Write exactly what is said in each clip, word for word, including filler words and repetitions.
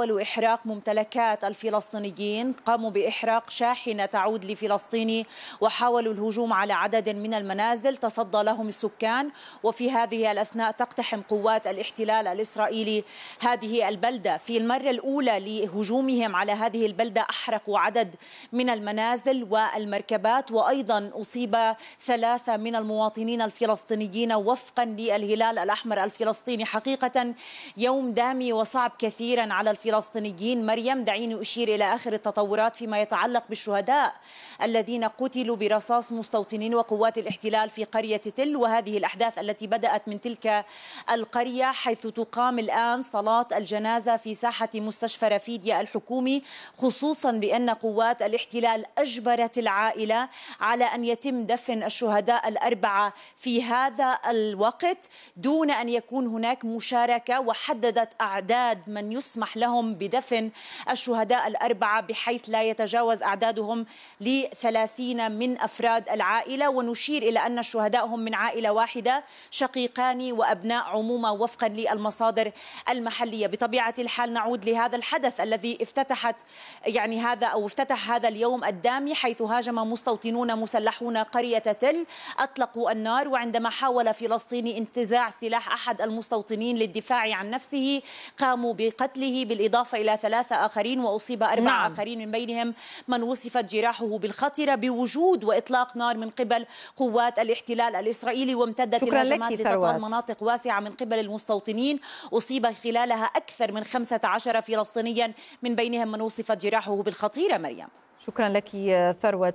حاولوا إحراق ممتلكات الفلسطينيين، قاموا بإحراق شاحنة تعود لفلسطيني وحاولوا الهجوم على عدد من المنازل تصدى لهم السكان. وفي هذه الأثناء تقتحم قوات الاحتلال الإسرائيلي هذه البلدة. في المرة الأولى لهجومهم على هذه البلدة أحرقوا عدد من المنازل والمركبات، وأيضا أصيب ثلاثة من المواطنين الفلسطينيين وفقا للهلال الأحمر الفلسطيني. حقيقة يوم دامي وصعب كثيرا على الفلسطينيين. مريم، دعيني أشير إلى آخر التطورات فيما يتعلق بالشهداء الذين قتلوا برصاص مستوطنين وقوات الاحتلال في قرية تل، وهذه الأحداث التي بدأت من تلك القرية، حيث تقام الآن صلاة الجنازة في ساحة مستشفى رفيديا الحكومي، خصوصا بأن قوات الاحتلال أجبرت العائلة على أن يتم دفن الشهداء الأربعة في هذا الوقت دون أن يكون هناك مشاركة، وحددت أعداد من يسمح لهم بدفن الشهداء الأربعة بحيث لا يتجاوز أعدادهم لثلاثين من أفراد العائلة. ونشير إلى أن الشهداء هم من عائلة واحدة، شقيقان وأبناء عمومة وفقا للمصادر المحلية. بطبيعة الحال نعود لهذا الحدث الذي افتتحت يعني هذا أو افتتح هذا اليوم الدامي، حيث هاجم مستوطنون مسلحون قرية تل، أطلقوا النار، وعندما حاول فلسطيني انتزاع سلاح أحد المستوطنين للدفاع عن نفسه قاموا بقتله، بالإضافة إلى ثلاثة آخرين، وأصيب أربع نعم. آخرين من بينهم من وصفت جراحه بالخطرة بوجود وإطلاق نار من قبل قوات الاحتلال الإسرائيلي. وامتدت الهجمات لتطال مناطق واسعة من قبل المستوطنين، أصيب خلالها أكثر من خمسة عشر فلسطينيا من بينهم من وصفت جراحه بالخطيرة. مريم، شكرا لك ثروة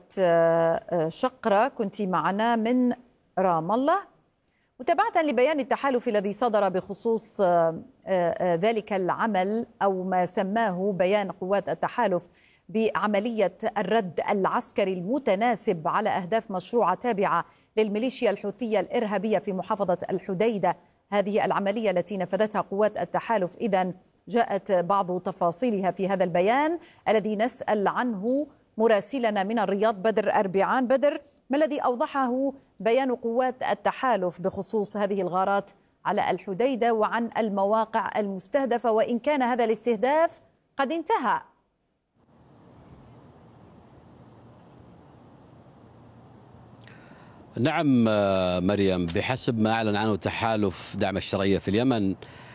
شقرة، كنت معنا من رام الله. متابعة لبيان التحالف الذي صدر بخصوص ذلك العمل أو ما سماه بيان قوات التحالف بعملية الرد العسكري المتناسب على أهداف مشروعة تابعة للميليشيا الحوثية الإرهابية في محافظة الحديدة. هذه العملية التي نفذتها قوات التحالف إذن جاءت بعض تفاصيلها في هذا البيان الذي نسأل عنه مراسلنا من الرياض بدر أربعان. بدر، ما الذي أوضحه بيان قوات التحالف بخصوص هذه الغارات على الحديدة وعن المواقع المستهدفة، وإن كان هذا الاستهداف قد انتهى؟ نعم مريم، بحسب ما أعلن عنه تحالف دعم الشرعية في اليمن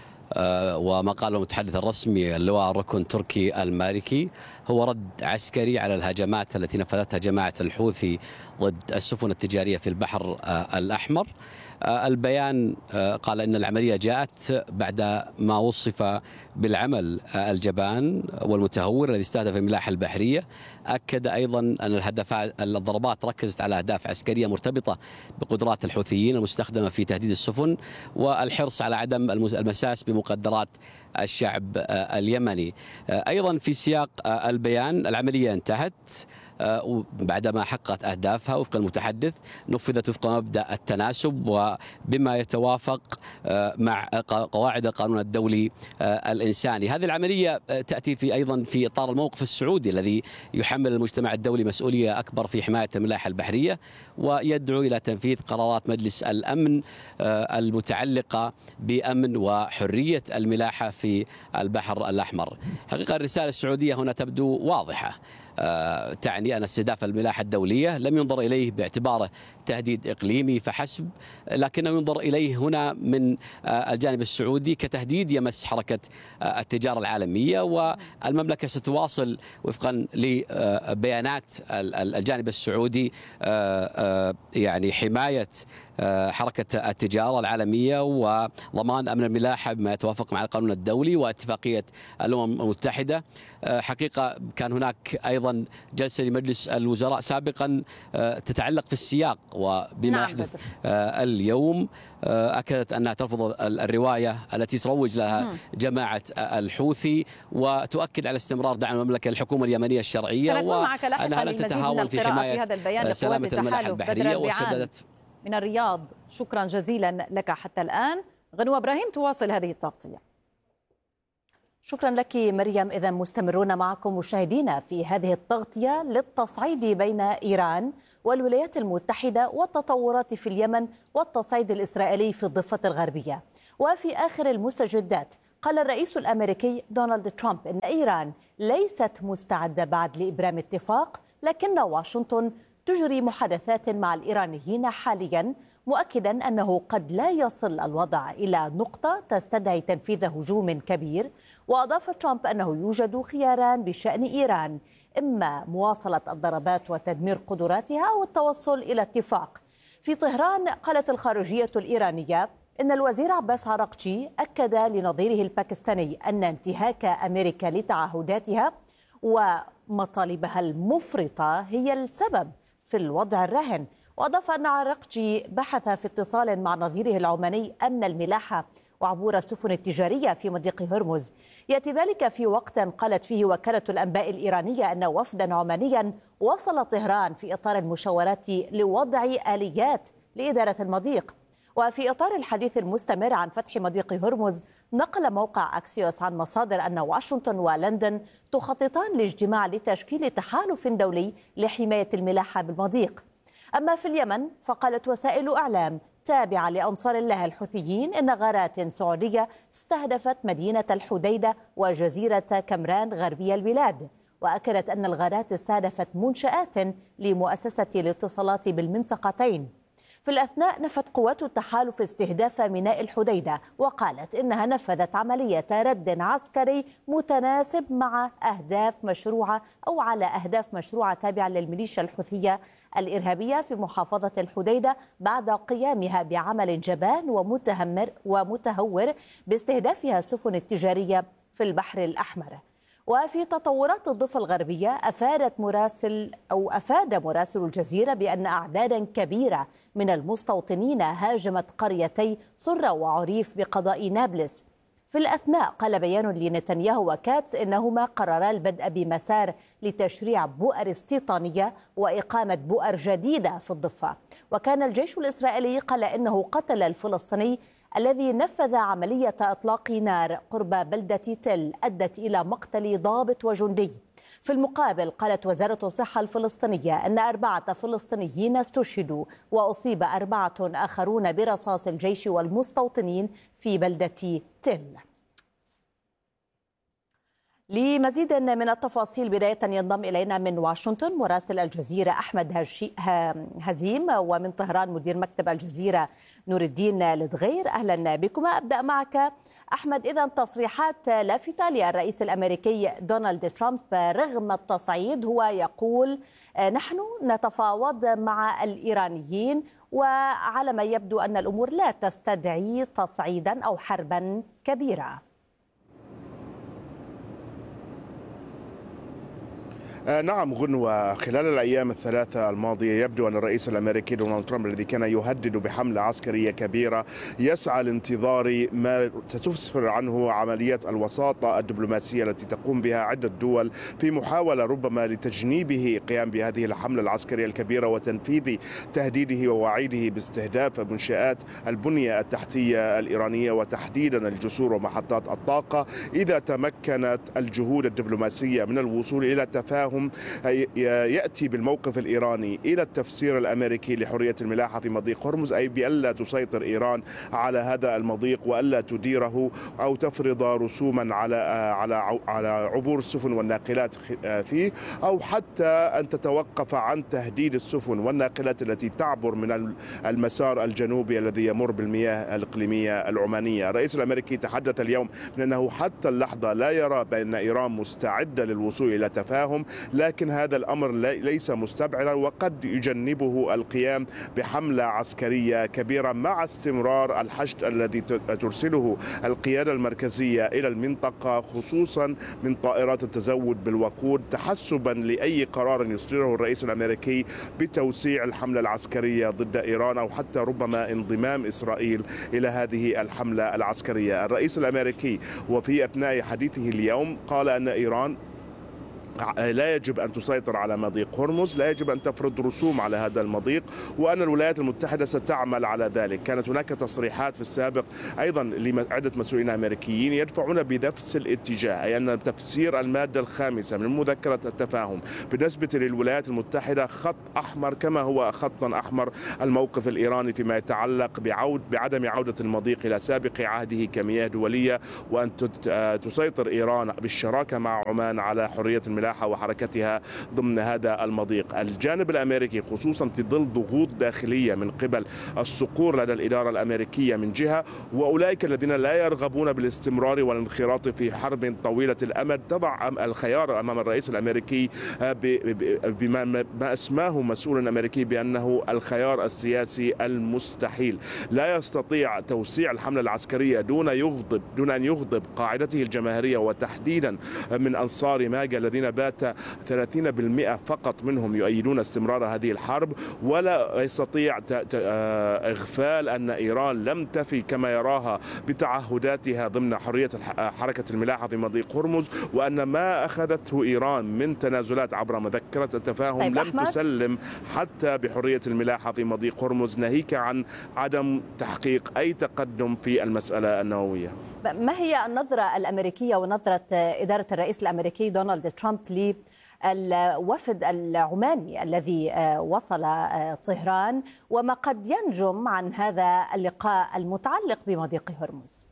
وما قاله المتحدث الرسمي اللواء الركن التركي المالكي، هو رد عسكري على الهجمات التي نفذتها جماعة الحوثي ضد السفن التجارية في البحر الأحمر. البيان قال إن العملية جاءت بعد ما وصف بالعمل الجبان والمتهور الذي استهدف الملاحة البحرية. أكد أيضا أن الهدفات الضربات ركزت على أهداف عسكرية مرتبطة بقدرات الحوثيين المستخدمة في تهديد السفن والحرص على عدم المساس بمقدرات الشعب اليمني. أيضا في سياق البيان، العملية انتهت بعدما حققت أهدافها وفق المتحدث، نفذت وفق مبدأ التناسب وبما يتوافق مع قواعد القانون الدولي الإنساني. هذه العملية تأتي في أيضا في إطار الموقف السعودي الذي يحمل المجتمع الدولي مسؤولية أكبر في حماية الملاحة البحرية، ويدعو إلى تنفيذ قرارات مجلس الأمن المتعلقة بأمن وحرية الملاحة في البحر الأحمر. حقيقة الرسالة السعودية هنا تبدو واضحة، تعني أن استهداف الملاحة الدولية لم ينظر إليه باعتباره تهديد إقليمي فحسب، لكنه ينظر إليه هنا من الجانب السعودي كتهديد يمس حركة التجارة العالمية. والمملكة ستواصل وفقا لبيانات الجانب السعودي يعني حماية حركة التجارة العالمية وضمان أمن الملاحة بما يتوافق مع القانون الدولي واتفاقية الأمم المتحدة. حقيقة كان هناك أيضا جلسة لمجلس الوزراء سابقا تتعلق في السياق وبما نعم يحدث اليوم، أكدت أنها ترفض الرواية التي تروج لها جماعة الحوثي وتؤكد على استمرار دعم المملكة للحكومة اليمنية الشرعية وأنها لن تتهاون في حماية سلامة الملاحة البحرية وسددت من الرياض. شكرا جزيلا لك حتى الآن. غنوة إبراهيم تواصل هذه التغطية. شكرا لك مريم. إذا مستمرون معكم مشاهدينا في هذه التغطية للتصعيد بين إيران والولايات المتحدة والتطورات في اليمن والتصعيد الإسرائيلي في الضفة الغربية. وفي آخر المستجدات، قال الرئيس الأمريكي دونالد ترامب إن إيران ليست مستعدة بعد لإبرام اتفاق، لكن واشنطن تجري محادثات مع الإيرانيين حاليا، مؤكدا أنه قد لا يصل الوضع إلى نقطة تستدعي تنفيذ هجوم كبير. وأضاف ترامب أنه يوجد خياران بشأن إيران، إما مواصلة الضربات وتدمير قدراتها أو التوصل إلى اتفاق. في طهران قالت الخارجية الإيرانية إن الوزير عباس عراقجي أكد لنظيره الباكستاني أن انتهاك أمريكا لتعهداتها ومطالبها المفرطة هي السبب في الوضع الراهن. وأضاف أن عراقجي بحث في اتصال مع نظيره العماني أمن الملاحة وعبور السفن التجارية في مضيق هرمز. يأتي ذلك في وقت قالت فيه وكالة الأنباء الإيرانية أن وفدا عمانيا وصل طهران في إطار المشاورات لوضع آليات لإدارة المضيق. وفي إطار الحديث المستمر عن فتح مضيق هرمز، نقل موقع أكسيوس عن مصادر أن واشنطن ولندن تخططان لاجتماع لتشكيل تحالف دولي لحماية الملاحة بالمضيق. أما في اليمن فقالت وسائل إعلام تابعة لأنصار الله الحوثيين إن غارات سعودية استهدفت مدينة الحديدة وجزيرة كمران غربي البلاد، وأكدت أن الغارات استهدفت منشآت لمؤسسة الاتصالات بالمنطقتين. في الأثناء نفت قوات التحالف استهداف ميناء الحديدة، وقالت إنها نفذت عملية رد عسكري متناسب مع أهداف مشروعة أو على أهداف مشروعة تابعة للميليشيا الحوثية الإرهابية في محافظة الحديدة بعد قيامها بعمل جبان ومتهمر ومتهور باستهدافها السفن التجارية في البحر الأحمر. وفي تطورات الضفة الغربية أفادت مراسل أو أفاد مراسل الجزيرة بأن أعدادا كبيرة من المستوطنين هاجمت قريتي صرة وعريف بقضاء نابلس. في الأثناء قال بيان لنتنياهو وكاتس إنهما قررا البدء بمسار لتشريع بؤر استيطانية وإقامة بؤر جديدة في الضفة. وكان الجيش الإسرائيلي قال إنه قتل الفلسطيني الذي نفذ عملية إطلاق نار قرب بلدة تل أدت إلى مقتل ضابط وجندي. في المقابل قالت وزارة الصحة الفلسطينية أن أربعة فلسطينيين استشهدوا وأصيب أربعة آخرون برصاص الجيش والمستوطنين في بلدة تل. لمزيد من التفاصيل بداية ينضم إلينا من واشنطن مراسل الجزيرة أحمد هزيم، ومن طهران مدير مكتب الجزيرة نور الدين لدغير. أهلا بكما. أبدأ معك أحمد. إذن تصريحات لافتة للرئيس الأمريكي دونالد ترامب رغم التصعيد، هو يقول نحن نتفاوض مع الإيرانيين، وعلى ما يبدو أن الأمور لا تستدعي تصعيدا أو حربا كبيرة. نعم غنوة، خلال الأيام الثلاثة الماضية يبدو أن الرئيس الأمريكي دونالد ترامب الذي كان يهدد بحملة عسكرية كبيرة يسعى لانتظار ما تسفر عنه عملية الوساطة الدبلوماسية التي تقوم بها عدة دول في محاولة ربما لتجنيبه قيام بهذه الحملة العسكرية الكبيرة وتنفيذ تهديده ووعيده باستهداف منشآت البنية التحتية الإيرانية وتحديدا الجسور ومحطات الطاقة إذا تمكنت الجهود الدبلوماسية من الوصول إلى تفاهم يأتي بالموقف الإيراني إلى التفسير الأمريكي لحرية الملاحة في مضيق هرمز، أي بألا تسيطر إيران على هذا المضيق وألا تديره أو تفرض رسوما على على على عبور السفن والناقلات فيه، أو حتى أن تتوقف عن تهديد السفن والناقلات التي تعبر من المسار الجنوبي الذي يمر بالمياه الإقليمية العمانية. الرئيس الأمريكي تحدث اليوم من أنه حتى اللحظة لا يرى بأن إيران مستعدة للوصول إلى تفاهم، لكن هذا الأمر ليس مستبعدا وقد يجنبه القيام بحملة عسكرية كبيرة مع استمرار الحشد الذي ترسله القيادة المركزية إلى المنطقة خصوصا من طائرات التزود بالوقود، تحسبا لأي قرار يصدره الرئيس الأمريكي بتوسيع الحملة العسكرية ضد إيران أو حتى ربما انضمام إسرائيل إلى هذه الحملة العسكرية. الرئيس الأمريكي وفي أثناء حديثه اليوم قال أن إيران لا يجب أن تسيطر على مضيق هرمز، لا يجب أن تفرض رسوم على هذا المضيق، وأن الولايات المتحدة ستعمل على ذلك. كانت هناك تصريحات في السابق أيضا لعدة مسؤولين أمريكيين يدفعون بنفس الاتجاه، أي أن تفسير المادة الخامسة من مذكرة التفاهم بالنسبة للولايات المتحدة خط أحمر كما هو خط أحمر الموقف الإيراني فيما يتعلق بعود بعدم عودة المضيق إلى سابق عهده كمياه دولية، وأن تسيطر إيران بالشراكة مع عمان على حرية الملاحة وحركتها ضمن هذا المضيق. الجانب الأمريكي خصوصا في ظل ضغوط داخلية من قبل الصقور لدى الإدارة الأمريكية من جهة، وأولئك الذين لا يرغبون بالاستمرار والانخراط في حرب طويلة الأمد تضع الخيار أمام الرئيس الأمريكي بما ما اسماه مسؤول أمريكي بأنه الخيار السياسي المستحيل. لا يستطيع توسيع الحملة العسكرية دون يغضب دون أن يغضب قاعدته الجماهيرية، وتحديدا من أنصار ماجا الذين بات ثلاثين بالمئة فقط منهم يؤيدون استمرار هذه الحرب. ولا يستطيع إغفال أن إيران لم تفي كما يراها بتعهداتها ضمن حرية حركة الملاحة في مضيق هرمز، وأن ما أخذته إيران من تنازلات عبر مذكرة التفاهم طيب لم أحمد. تسلم حتى بحرية الملاحة في مضيق هرمز، ناهيك عن عدم تحقيق أي تقدم في المسألة النووية. ما هي النظرة الأمريكية ونظرة إدارة الرئيس الأمريكي دونالد ترامب للوفد العماني الذي وصل طهران وما قد ينجم عن هذا اللقاء المتعلق بمضيق هرمز؟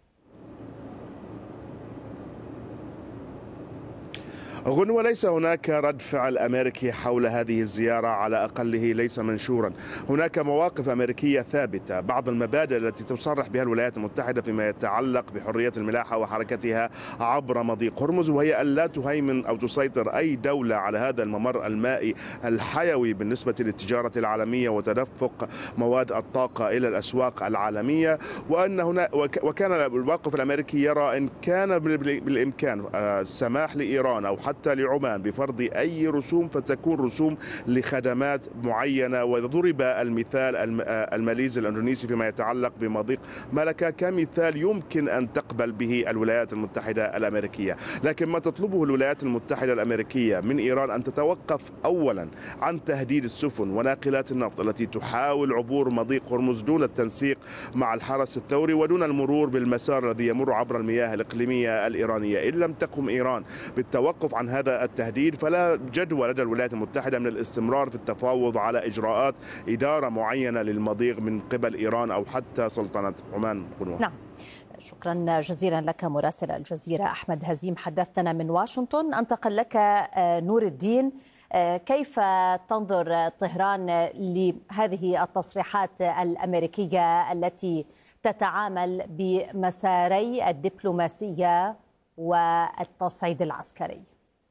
غنوة، ليس هناك رد فعل أمريكي حول هذه الزيارة، على أقله ليس منشورا. هناك مواقف أمريكية ثابتة، بعض المبادئ التي تصرح بها الولايات المتحدة فيما يتعلق بحرية الملاحة وحركتها عبر مضيق هرمز، وهي أن لا تهيمن أو تسيطر أي دولة على هذا الممر المائي الحيوي بالنسبة للتجارة العالمية وتدفق مواد الطاقة إلى الأسواق العالمية. وأن هنا وكان الموقف الأمريكي يرى أن كان بالإمكان السماح لإيران أو حتى لعمان بفرض أي رسوم فتكون رسوم لخدمات معينة. وضرب المثال الماليزي الأندونيسي فيما يتعلق بمضيق ملكة كمثال يمكن أن تقبل به الولايات المتحدة الأمريكية. لكن ما تطلبه الولايات المتحدة الأمريكية من إيران أن تتوقف أولا عن تهديد السفن وناقلات النفط التي تحاول عبور مضيق هرمز دون التنسيق مع الحرس الثوري ودون المرور بالمسار الذي يمر عبر المياه الإقليمية الإيرانية. إن لم تقم إيران بالتوقف عن هذا التهديد فلا جدوى لدى الولايات المتحدة من الاستمرار في التفاوض على إجراءات إدارة معينة للمضيق من قبل إيران أو حتى سلطنة عمان. نعم، شكرا جزيلا لك مراسل الجزيرة أحمد هزيم، حدثتنا من واشنطن. أنتقل لك نور الدين، كيف تنظر طهران لهذه التصريحات الأمريكية التي تتعامل بمساري الدبلوماسية والتصعيد العسكري؟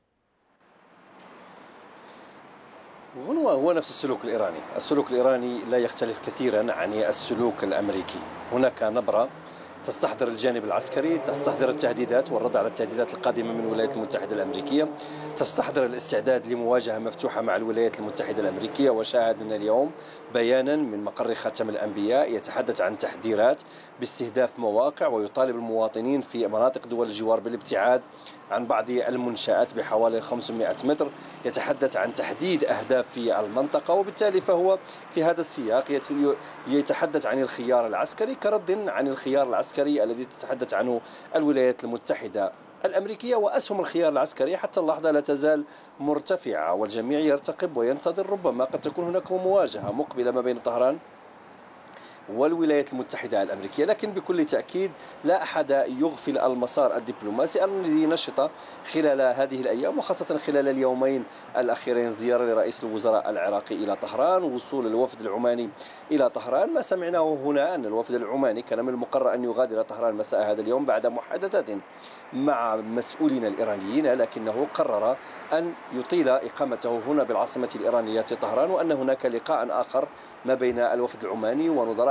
غنوة، هو نفس السلوك الإيراني. السلوك الإيراني لا يختلف كثيرا عن السلوك الأمريكي. هناك نبرة تستحضر الجانب العسكري، تستحضر التهديدات والرد على التهديدات القادمة من الولايات المتحدة الأمريكية، تستحضر الاستعداد لمواجهة مفتوحة مع الولايات المتحدة الأمريكية. وشاهدنا اليوم بيانا من مقر خاتم الأنبياء يتحدث عن تحذيرات باستهداف مواقع ويطالب المواطنين في مناطق دول الجوار بالابتعاد عن بعض المنشآت بحوالي خمسمائة متر. يتحدث عن تحديد أهداف في المنطقة، وبالتالي فهو في هذا السياق يتحدث عن الخيار العسكري كرد عن الخيار العسكري الذي تتحدث عنه الولايات المتحدة الأمريكية. وأسهم الخيار العسكري حتى اللحظة لا تزال مرتفعة، والجميع يرتقب وينتظر، ربما قد تكون هناك مواجهة مقبلة ما بين طهران والولايات المتحدة الأمريكية. لكن بكل تأكيد لا أحد يغفل المسار الدبلوماسي الذي نشط خلال هذه الأيام، وخاصة خلال اليومين الأخيرين، زيارة لرئيس الوزراء العراقي إلى طهران، وصول الوفد العماني إلى طهران. ما سمعناه هنا أن الوفد العماني كان من المقرر أن يغادر طهران مساء هذا اليوم بعد محادثات مع مسؤولين الإيرانيين، لكنه قرر أن يطيل إقامته هنا بالعاصمة الإيرانية طهران، وأن هناك لقاء آخر ما بين الوفد العماني ونظراء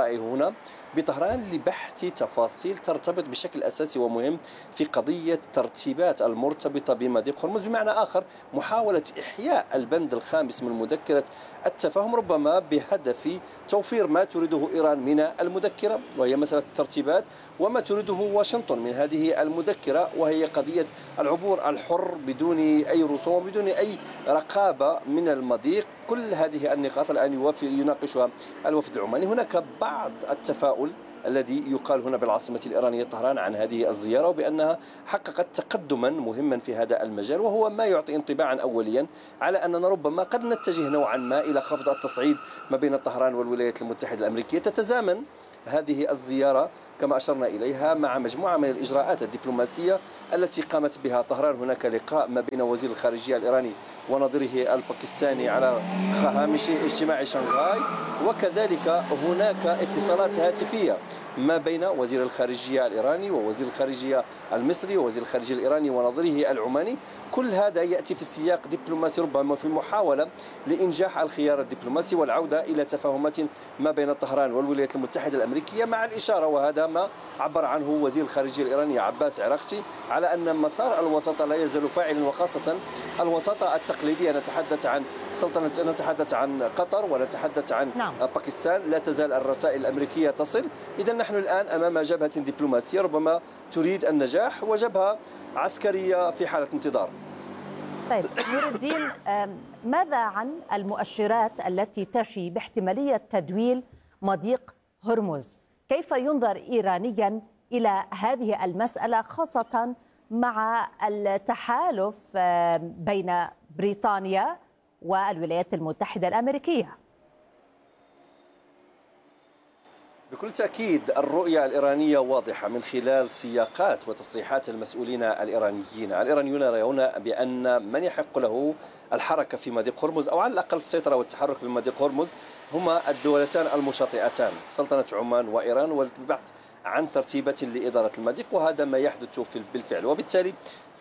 لقائه هنا بطهران لبحث تفاصيل ترتبط بشكل أساسي ومهم في قضية ترتيبات المرتبطة بمضيق هرمز، بمعنى آخر محاولة إحياء البند الخامس من مذكرة التفاهم، ربما بهدف توفير ما تريده إيران من المذكرة وهي مسألة الترتيبات، وما تريده واشنطن من هذه المذكرة وهي قضية العبور الحر بدون أي رسوم بدون أي رقابة من المضيق. كل هذه النقاط الآن يناقشها الوفد العماني. هناك بعض التفاؤل الذي يقال هنا بالعاصمة الإيرانية طهران عن هذه الزيارة وبأنها حققت تقدما مهما في هذا المجال، وهو ما يعطي انطباعا أوليا على أننا ربما قد نتجه نوعا ما إلى خفض التصعيد ما بين طهران والولايات المتحدة الأمريكية. تتزامن هذه الزيارة كما أشرنا إليها مع مجموعة من الإجراءات الدبلوماسية التي قامت بها طهران. هناك لقاء ما بين وزير الخارجية الإيراني ونظيره الباكستاني على هامش اجتماع شنغهاي، وكذلك هناك اتصالات هاتفية ما بين وزير الخارجية الإيراني ووزير الخارجية المصري ووزير الخارجية الإيراني ونظيره العماني. كل هذا يأتي في سياق دبلوماسي ربما في محاولة لإنجاح الخيار الدبلوماسي والعودة إلى تفاهمات ما بين طهران والولايات المتحدة الأمريكية، مع الإشارة وهذا ما عبر عنه وزير الخارجية الإيراني عباس عراقچي على أن مسار الوساطة لا يزال فاعلا، وخاصة الوساطة التقليدية. نتحدث عن سلطنة، نتحدث عن قطر ونتحدث عن نعم. باكستان. لا تزال الرسائل الأمريكية تصل. إذا نحن الآن أمام جبهة دبلوماسية ربما تريد النجاح وجبهة عسكرية في حالة انتظار. طيب نور الدين، ماذا عن المؤشرات التي تشي باحتمالية تدويل مضيق هرمز؟ كيف ينظر إيرانيا إلى هذه المسألة خاصة مع التحالف بين بريطانيا والولايات المتحدة الأمريكية؟ بكل تأكيد الرؤية الإيرانية واضحة من خلال سياقات وتصريحات المسؤولين الإيرانيين. الإيرانيون يرون بأن من يحق له الحركة في مضيق هرمز أو على الأقل السيطرة والتحرك بمضيق هرمز هما الدولتان المشاطئتان سلطنة عمان وإيران، والبحث عن ترتيبات لإدارة المضيق، وهذا ما يحدث بالفعل. وبالتالي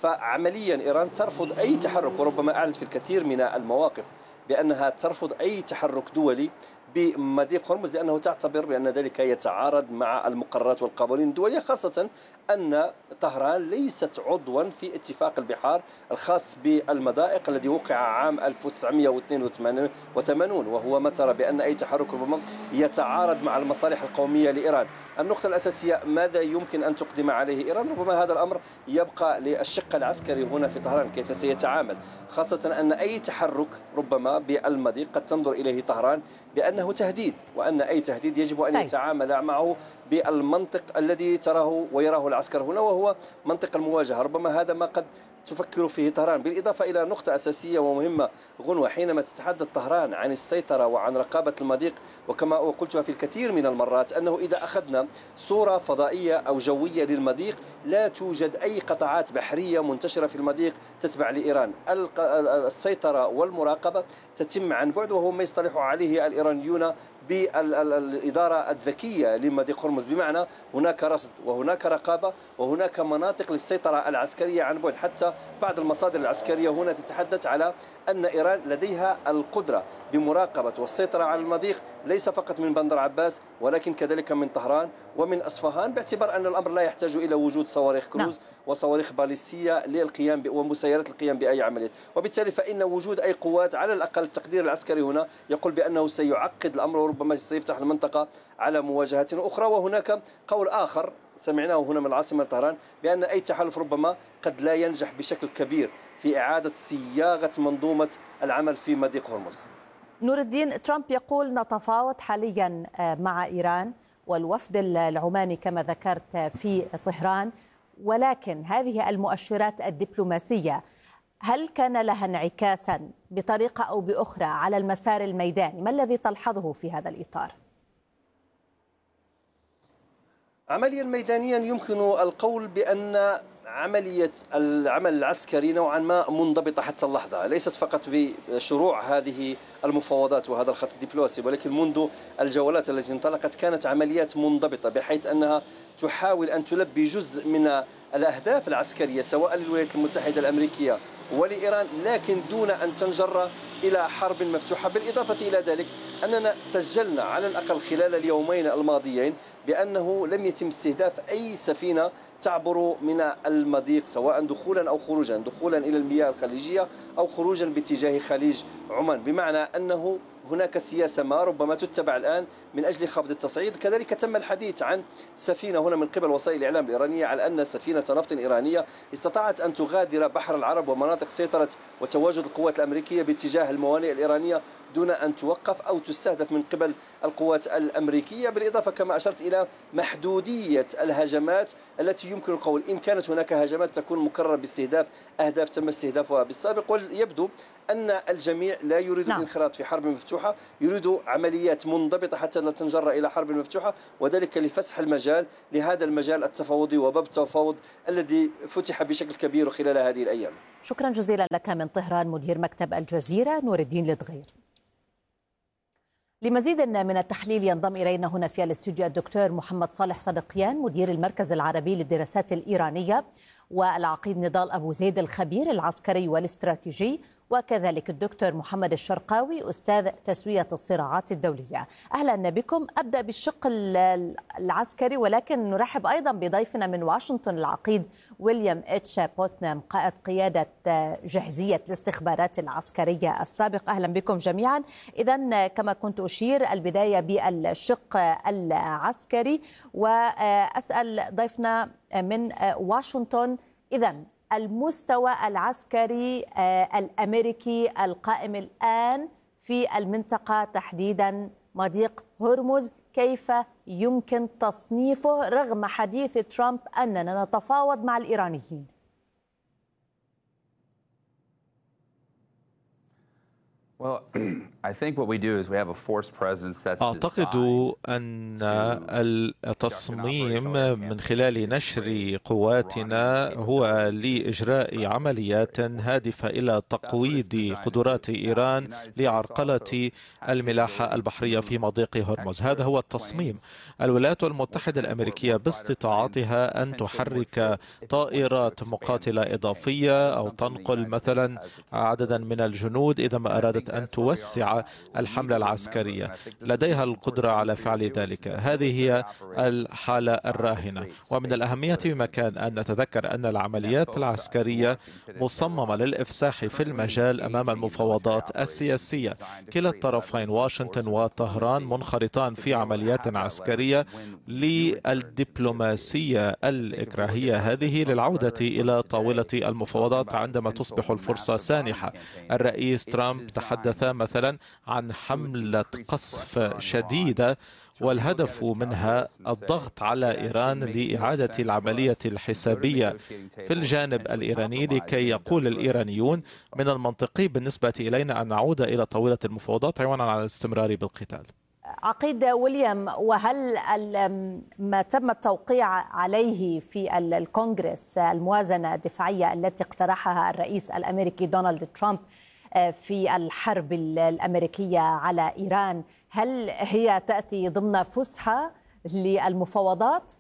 فعمليا إيران ترفض أي تحرك، وربما أعلنت في الكثير من المواقف بأنها ترفض أي تحرك دولي بمضيق هرمز، لأنه تعتبر بأن ذلك يتعارض مع المقررات والقوانين الدولية، خاصة أن طهران ليست عضوا في اتفاق البحار الخاص بالمضائق الذي وقع عام ألف وتسعمئة واثنين وثمانين، وهو ما ترى بأن أي تحرك ربما يتعارض مع المصالح القومية لإيران. النقطة الأساسية ماذا يمكن أن تقدم عليه إيران؟ ربما هذا الأمر يبقى للشق العسكري هنا في طهران كيف سيتعامل، خاصة أن أي تحرك ربما بالمضيق قد تنظر إليه طهران بأنه تهديد، وأن أي تهديد يجب أن يتعامل معه بالمنطق الذي تراه ويراه العسكر هنا، وهو منطق المواجهة. ربما هذا ما قد تفكر فيه طهران. بالإضافة إلى نقطة أساسية ومهمة غنوة، حينما تتحدث طهران عن السيطرة وعن رقابة المضيق، وكما قلتها في الكثير من المرات أنه إذا أخذنا صورة فضائية أو جوية للمضيق لا توجد أي قطاعات بحرية منتشرة في المضيق تتبع لإيران. السيطرة والمراقبة تتم عن بعد، وهو ما يصطلح عليه الإيرانيون بالإدارة الذكية لمضيق هرمز، بمعنى هناك رصد وهناك رقابة وهناك مناطق للسيطرة العسكرية عن بعد. حتى بعض المصادر العسكرية هنا تتحدث على أن إيران لديها القدرة بمراقبة والسيطرة على المضيق ليس فقط من بندر عباس ولكن كذلك من طهران ومن أصفهان، باعتبار أن الأمر لا يحتاج إلى وجود صواريخ كروز نعم. وصواريخ باليستية للقيام ومسيرة القيام بأي عملية. وبالتالي فإن وجود أي قوات على الأقل التقدير العسكري هنا يقول بأنه سيعقد الأمر وربما سيفتح المنطقة على مواجهة أخرى. وهناك قول آخر سمعناه هنا من العاصمة طهران بأن أي تحالف ربما قد لا ينجح بشكل كبير في إعادة صياغة منظومة العمل في مضيق هرمز. نور الدين، ترامب يقول نتفاوض حاليا مع إيران والوفد العماني كما ذكرت في طهران، ولكن هذه المؤشرات الدبلوماسية هل كان لها انعكاسا بطريقة أو بأخرى على المسار الميداني؟ ما الذي تلحظه في هذا الإطار؟ عمليا ميدانيا يمكن القول بأن عملية العمل العسكري نوعا ما منضبطة حتى اللحظة، ليست فقط في شروع هذه المفاوضات وهذا الخط الدبلوماسي، ولكن منذ الجولات التي انطلقت كانت عمليات منضبطة بحيث أنها تحاول أن تلبي جزء من الأهداف العسكرية سواء للولايات المتحدة الأمريكية ولإيران، لكن دون أن تنجر إلى حرب مفتوحة. بالإضافة إلى ذلك أننا سجلنا على الأقل خلال اليومين الماضيين بأنه لم يتم استهداف أي سفينة تعبر من المضيق، سواء دخولا أو خروجا، دخولا إلى المياه الخليجية أو خروجا باتجاه خليج عمان، بمعنى أنه هناك سياسة ما ربما تتبع الآن من أجل خفض التصعيد. كذلك تم الحديث عن سفينة هنا من قبل وسائل الإعلام الإيرانية على أن سفينة نفط إيرانية استطاعت أن تغادر بحر العرب ومناطق سيطرة وتواجد القوات الأمريكية باتجاه الموانئ الإيرانية دون أن توقف أو تستهدف من قبل القوات الأمريكية. بالإضافة كما أشرت إلى محدودية الهجمات التي يمكن القول إن كانت هناك هجمات تكون مكررة باستهداف أهداف تم استهدافها بالسابق، ويبدو أن الجميع لا يريد نعم. الانخراط في حرب مفتوحة، يريد عمليات منضبطة حتى لا تنجر إلى حرب مفتوحة، وذلك لفسح المجال لهذا المجال التفاوضي وباب التفاوض الذي فتح بشكل كبير خلال هذه الأيام. شكرا جزيلا لك من طهران مدير مكتب الجزيرة نور الدين لدغير. لمزيد من التحليل ينضم إلينا هنا في الاستوديو الدكتور محمد صالح صدقيان مدير المركز العربي للدراسات الإيرانية، والعقيد نضال أبو زيد الخبير العسكري والاستراتيجي، وكذلك الدكتور محمد الشرقاوي أستاذ تسوية الصراعات الدولية. أهلا بكم. أبدأ بالشق العسكري، ولكن نرحب أيضا بضيفنا من واشنطن العقيد ويليام اتش بوتنام قائد قيادة جهزية الاستخبارات العسكرية السابق. أهلا بكم جميعا. إذن كما كنت أشير البداية بالشق العسكري، وأسأل ضيفنا من واشنطن إذن المستوى العسكري الأمريكي القائم الآن في المنطقة تحديدا مضيق هرمز، كيف يمكن تصنيفه رغم حديث ترامب أننا نتفاوض مع الإيرانيين؟ أعتقد أن التصميم من خلال نشر قواتنا هو لإجراء عمليات هادفة إلى تقويض قدرات إيران لعرقلة الملاحة البحرية في مضيق هرمز. هذا هو التصميم. الولايات المتحدة الأمريكية باستطاعتها أن تحرك طائرات مقاتلة إضافية أو تنقل مثلا عددا من الجنود إذا ما أرادت أن توسع الحملة العسكرية، لديها القدرة على فعل ذلك. هذه هي الحالة الراهنة، ومن الأهمية بمكان أن نتذكر أن العمليات العسكرية مصممة للإفساح في المجال أمام المفاوضات السياسية. كلا الطرفين واشنطن وطهران منخرطان في عمليات عسكرية للدبلوماسية الإكراهية هذه للعودة إلى طاولة المفاوضات عندما تصبح الفرصة سانحة. الرئيس ترامب تحدث مثلا عن حملة قصف شديدة والهدف منها الضغط على إيران لإعادة العملية الحسابية في الجانب الإيراني، لكي يقول الإيرانيون من المنطقي بالنسبة إلينا أن نعود إلى طاولة المفاوضات عونا على الاستمرار بالقتال. عقيد ويليام، وهل ما تم التوقيع عليه في الكونغرس الموازنة الدفاعية التي اقترحها الرئيس الأمريكي دونالد ترامب في الحرب الأمريكية على إيران، هل هي تأتي ضمن فسحة للمفاوضات؟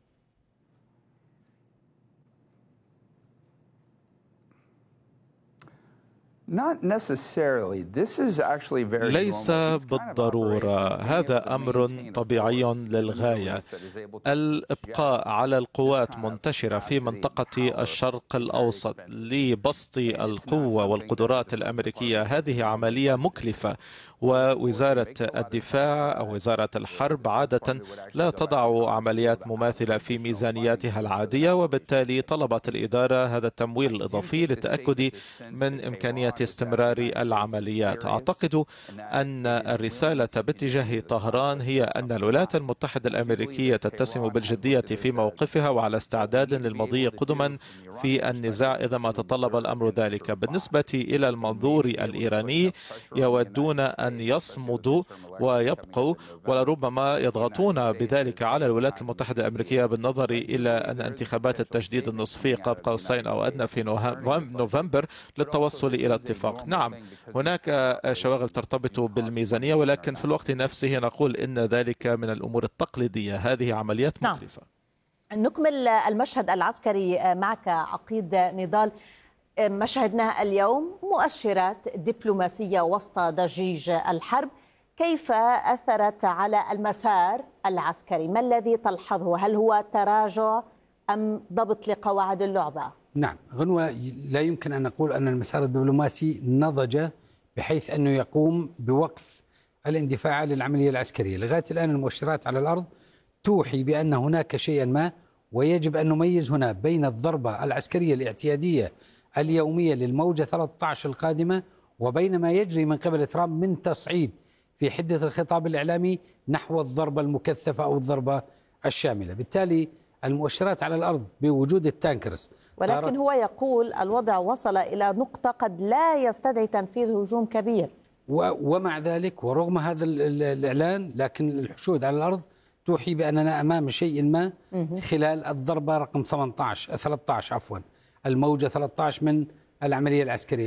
ليس بالضرورة، هذا أمر طبيعي للغاية. الإبقاء على القوات منتشرة في منطقة الشرق الأوسط لبسط القوة والقدرات الأمريكية هذه عملية مكلفة، ووزارة الدفاع أو وزارة الحرب عادة لا تضع عمليات مماثلة في ميزانياتها العادية، وبالتالي طلبت الإدارة هذا التمويل الإضافي للتأكد من إمكانية استمرار العمليات. أعتقد أن الرسالة باتجاه طهران هي أن الولايات المتحدة الأمريكية تتسم بالجدية في موقفها وعلى استعداد للمضي قدما في النزاع إذا ما تطلب الأمر ذلك. بالنسبة إلى المنظور الإيراني يودون أن يصمدوا ويبقوا، ولربما يضغطون بذلك على الولايات المتحدة الأمريكية بالنظر إلى أن انتخابات التجديد النصفي قاب قوسين أو أدنى في نوفمبر للتوصل إلى اتفاق. نعم، هناك شواغل ترتبط بالميزانية، ولكن في الوقت نفسه نقول إن ذلك من الأمور التقليدية. هذه عمليات مكلفة. نعم. نكمل المشهد العسكري معك عقيد نضال. ما شاهدناه اليوم مؤشرات دبلوماسية وسط ضجيج الحرب، كيف أثرت على المسار العسكري؟ ما الذي تلحظه؟ هل هو تراجع أم ضبط لقواعد اللعبة؟ نعم غنوة، لا يمكن أن نقول أن المسار الدبلوماسي نضج بحيث أنه يقوم بوقف الاندفاع للعملية العسكرية. لغاية الآن المؤشرات على الأرض توحي بأن هناك شيئا ما، ويجب أن نميز هنا بين الضربة العسكرية الاعتيادية اليومية للموجة ثلاثة عشر القادمة وبين ما يجري من قبل ترامب من تصعيد في حدة الخطاب الإعلامي نحو الضربة المكثفة أو الضربة الشاملة. بالتالي المؤشرات على الأرض بوجود التانكرز، ولكن هو يقول الوضع وصل إلى نقطة قد لا يستدعي تنفيذ هجوم كبير، ومع ذلك ورغم هذا الإعلان لكن الحشود على الأرض توحي بأننا أمام شيء ما خلال الضربة رقم ثمانية عشر ثلاثة عشر عفوا الموجة ثلاثة عشر من العملية العسكرية.